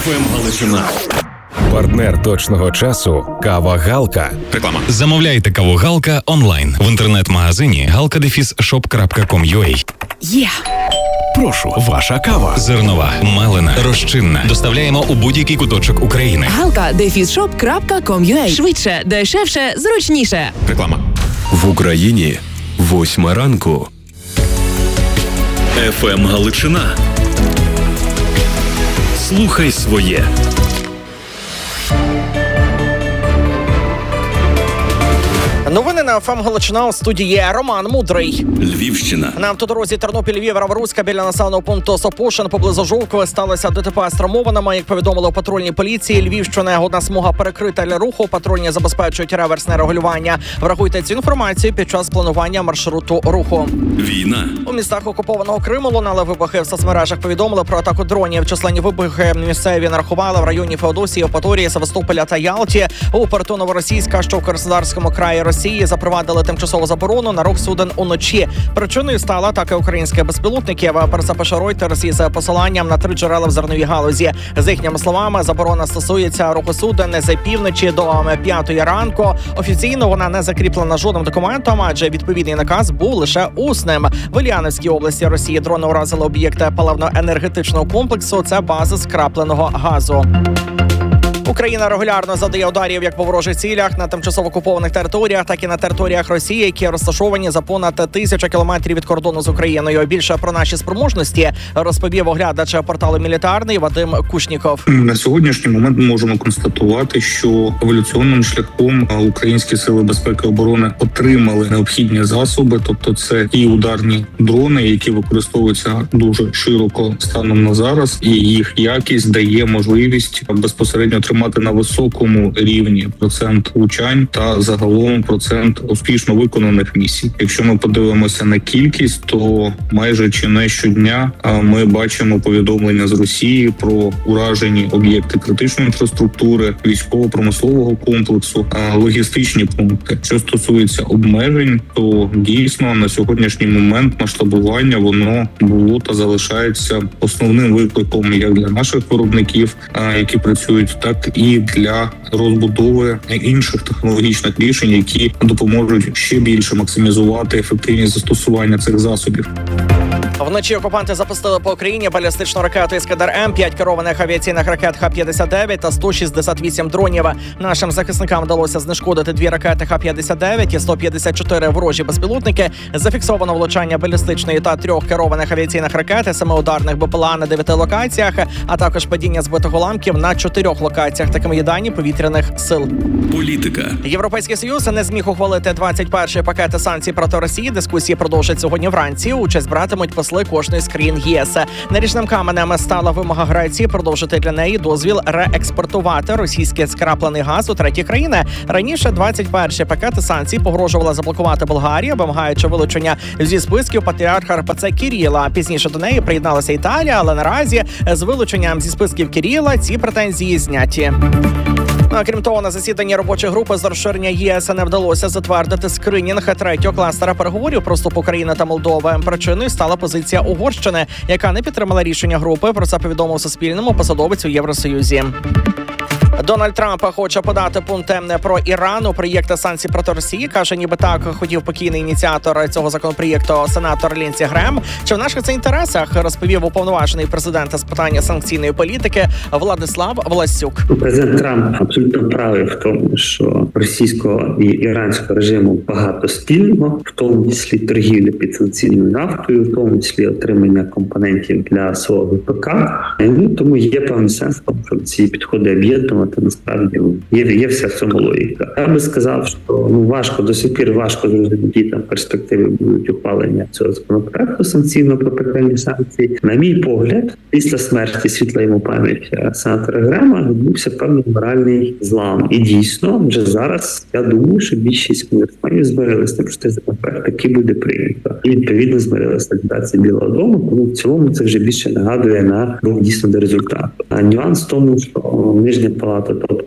ФМ Галичина. Партнер точного часу – кава Галка. Реклама. Замовляйте каву Галка онлайн в інтернет-магазині galka-shop.com.ua. Є! Прошу, ваша кава. Зернова, мелена, розчинна. Доставляємо у будь-який куточок України. galka-shop.com.ua. Швидше, дешевше, зручніше. Реклама. В Україні 8 ранку. ФМ Галичина. Слухай своє. Новини на ФМ Галичина. У студії Роман Мудрий. Львівщина. На автодорозі Тернопіль-Львів-Раворуцька біля населеного пункту Сопушин поблизу Жовкове сталося ДТП з травмованими. Як повідомили у патрульній поліції Львівщини, одна смуга перекрита для руху. Патрульні забезпечують реверсне регулювання. Врахуйте цю інформацію під час планування маршруту руху. Війна. У містах окупованого Криму лунали вибухи. В соцмережах повідомили про атаку дронів. Численні вибухи місцеві нарахували в районі Феодосії, Євпаторії, Севастополя та Ялті. У порту Новоросійська, що в Краснодарському краї Росії, запровадили тимчасову заборону на рух суден уночі. Причиною стала атака українських безпілотників. Про це пише Reuters із посиланням на 3 джерела в зерновій галузі. За їхніми словами, заборона стосується руху суден з півночі до 5 ранку. Офіційно вона не закріплена жодним документом, адже відповідний наказ був лише усним. В Ульяновській області Росії дрони уразили об'єкти паливно-енергетичного комплексу. Це база скрапленого газу. Україна регулярно завдає ударів як по ворожих цілях на тимчасово окупованих територіях, так і на територіях Росії, які розташовані за понад 1000 кілометрів від кордону з Україною. Більше про наші спроможності розповів оглядач порталу «Мілітарний» Вадим Кушніков. На сьогоднішній момент ми можемо констатувати, що еволюційним шляхом українські сили безпеки і оборони отримали необхідні засоби, тобто це ті ударні дрони, які використовуються дуже широко станом на зараз, і їх якість дає можливість безпосередньо отримати на високому рівні процент влучань та загалом процент успішно виконаних місій. Якщо ми подивимося на кількість, то майже чи не щодня ми бачимо повідомлення з Росії про уражені об'єкти критичної інфраструктури, військово-промислового комплексу, логістичні пункти. Що стосується обмежень, то дійсно на сьогоднішній момент масштабування воно було та залишається основним викликом як для наших виробників, які працюють, так і для розбудови інших технологічних рішень, які допоможуть ще більше максимізувати ефективність застосування цих засобів. Вночі окупанти запустили по Україні балістичну ракету «Іскандер-М», 5 керованих авіаційних ракет Х-59 та 168 дронів. Нашим захисникам вдалося знешкодити 2 ракети Х-59 і 154 ворожі безпілотники. Зафіксовано влучання балістичної та 3 керованих авіаційних ракет, 7 ударних БПЛА на 9 локаціях, а також падіння збитих уламків на 4 локаціях. Такими є дані повітряних сил. Політика. Європейський Союз не зміг ухвалити 21-й пакет санкцій проти Росії. Дискусії продовжать сьогодні вранці. Участь братимуть посли кожної з країн ЄС. Наріжним каменем стала вимога Греції продовжити для неї дозвіл реекспортувати російський скраплений газ у треті країни. Раніше 21-й пакет санкцій погрожувала заблокувати Болгарія, вимагаючи вилучення зі списків патріарха РПЦ Кіріла. Пізніше до неї приєдналася Італія, але наразі з вилученням зі списків Кіріла ці претензії зняті. Крім того, на засіданні робочої групи з розширення ЄС не вдалося затвердити скринінг 3-го кластера переговорів про вступ України та Молдови. Причиною стала позиція Угорщини, яка не підтримала рішення групи. Про це повідомив Суспільному посадовець у Євросоюзі. Дональд Трамп хоче подати пункт про Іран у проєкти санкцій проти Росії. Каже, ніби так хотів покійний ініціатор цього законопроєкту сенатор Лінсі Грем. Чи в наших це інтересах, розповів уповноважений президента з питання санкційної політики Владислав Власюк. Президент Трамп абсолютно правий в тому, що російського і іранського режиму багато спільного, в тому числі торгівля підсанкційною нафтою, в тому числі отримання компонентів для свого ВПК. Тому є певний сенс в тому, щоб ці підходи об'єднувати. Насправді є вся в цьому логіка. Я би сказав, що важко, до сих пір важко зрозуміти, які там перспективи будуть ухвалення цього законопроекту санкційного про прикладні санкції. На мій погляд, після смерті, світла йому пам'ять, сенатора Грема, відбувся певний моральний злам. І дійсно, вже зараз, я думаю, що більшість конгресменів змирилися з тим, що цей законопроект таки буде прийнято. І відповідно змирилися з ліквідацією Білого Дому, тому в цілому це вже більше нагадує на рух дійсно до результату. А нюанс в тому, що нижня палата, тобто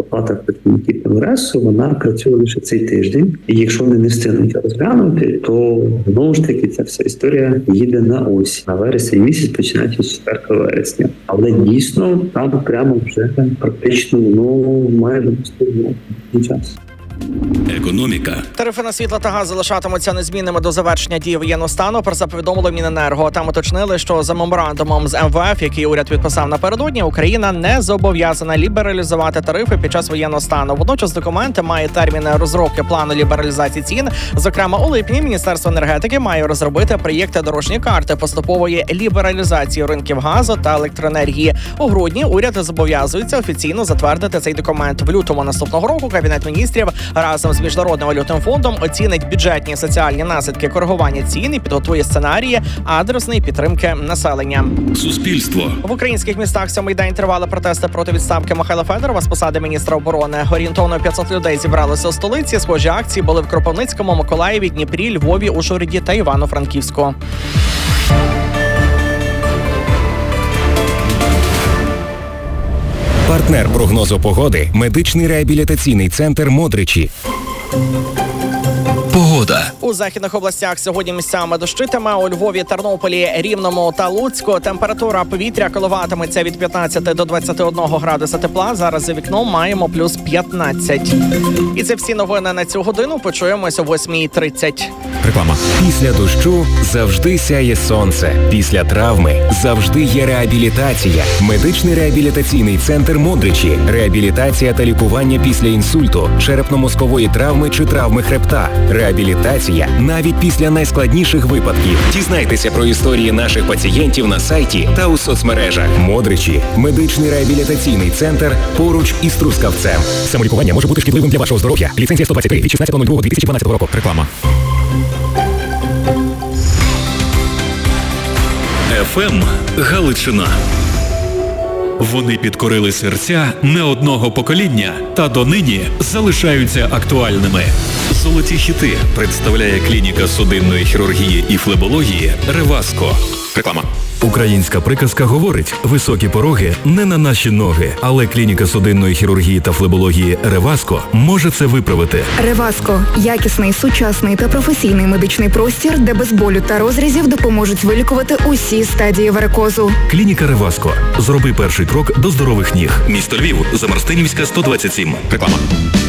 зарплата працівників Конгресу, вона працює лише цей тиждень. І якщо вони не встигнуть розглянути, то знову ж таки ця вся історія їде на осінь, на вересень місяць, починаючи з 4 вересня. Але дійсно там прямо вже практично має достатньо час. Економіка. Тарифи на світло та газ залишатимуться незмінними до завершення дії воєнного стану. Про це повідомило Міненерго. Там уточнили, що за меморандумом з МВФ, який уряд підписав напередодні, Україна не зобов'язана лібералізувати тарифи під час воєнного стану. Водночас документ має терміни розробки плану лібералізації цін. Зокрема, у липні Міністерство енергетики має розробити проєкти дорожньої карти поступової лібералізації ринків газу та електроенергії. У грудні уряд зобов'язується офіційно затвердити цей документ. В лютому наступного року Кабінет міністрів разом з Міжнародним валютним фондом оцінить бюджетні і соціальні наслідки коригування цін і підготує сценарії адресної підтримки населення. Суспільство. В українських містах сьомий день тривали протести проти відставки Михайла Федорова з посади міністра оборони. Орієнтовно 500 людей зібралися у столиці. Схожі акції були в Кропивницькому, Миколаєві, Дніпрі, Львові, Ужгороді та Івано-Франківську. Партнер прогнозу погоди – медичний реабілітаційний центр «Модричі». Погода. У західних областях сьогодні місцями дощитиме. У Львові, Тернополі, Рівному та Луцьку температура повітря коливатиметься від 15 до 21 градуса тепла. Зараз за вікном маємо плюс 15. І це всі новини на цю годину. Почуємось о 8:30. Реклама. Після дощу завжди сяє сонце. Після травми завжди є реабілітація. Медичний реабілітаційний центр «Модричі». Реабілітація та лікування після інсульту, черепно-мозкової травми чи травми хребта. Реабілітація навіть після найскладніших випадків. Дізнайтеся про історії наших пацієнтів на сайті та у соцмережах. «Модричі» – медичний реабілітаційний центр поруч із Трускавцем. Самолікування може бути шкідливим для вашого здоров'я. Ліцензія 123 від 16.02.2012 року. Реклама. ФМ Галичина. Вони підкорили серця не одного покоління та донині залишаються актуальними. Золоті хіти представляє клініка судинної хірургії і флебології «Реваско». Реклама. Українська приказка говорить: високі пороги не на наші ноги, але клініка судинної хірургії та флебології «Реваско» може це виправити. «Реваско» – якісний, сучасний та професійний медичний простір, де без болю та розрізів допоможуть вилікувати усі стадії варикозу. Клініка «Реваско». Зроби перший крок до здорових ніг. Місто Львів, Замарстинівська, 127. Реклама.